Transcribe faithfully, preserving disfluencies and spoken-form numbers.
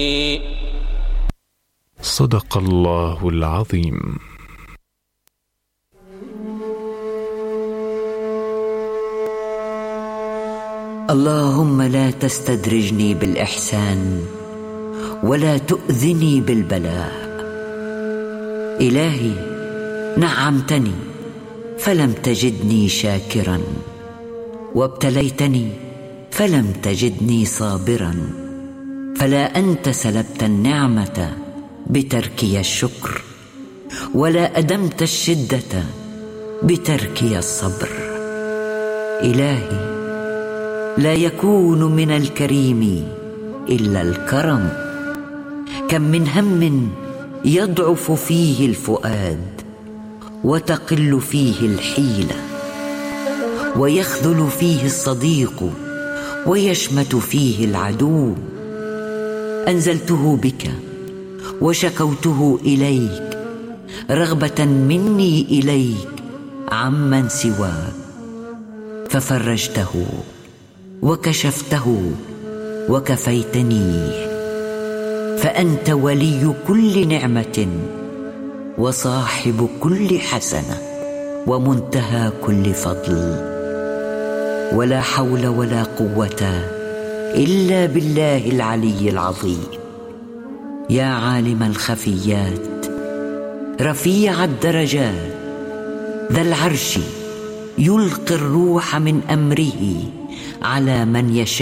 صدق الله العظيم. اللهم لا تستدرجني بالإحسان ولا تؤذني بالبلاء. إلهي، نعمتني فلم تجدني شاكرا، وابتليتني فلم تجدني صابرا، فلا أنت سلبت النعمة بتركي الشكر، ولا أدمت الشدة بتركي الصبر. إلهي، لا يكون من الكريم إلا الكرم. كم من هم يضعف فيه الفؤاد، وتقل فيه الحيلة، ويخذل فيه الصديق، ويشمت فيه العدو. أنزلته بك وشكوته إليك، رغبة مني إليك عمن سواك، ففرجته وكشفته وكفيتني. فأنت ولي كل نعمة، وصاحب كل حسنة، ومنتهى كل فضل. ولا حول ولا قوة إلا بالله العلي العظيم. يا عالم الخفيات، رفيع الدرجات، ذا العرش، يلقي الروح من أمره على من يشاء